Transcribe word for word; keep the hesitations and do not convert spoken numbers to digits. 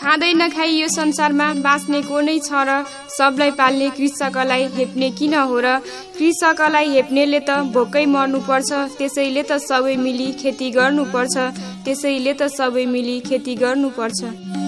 खाँदै नखाई यो संसारमा बाँच्ने को नै छ र? सबलाई पाल्ने कृषकलाई हेप्ने किन हो र? कृषकलाई हेप्नेले त भोकै मर्नुपर्छ, त्यसैले त सबै मिली खेती गर्नुपर्छ, त्यसैले त सबै मिली खेती गर्नुपर्छ।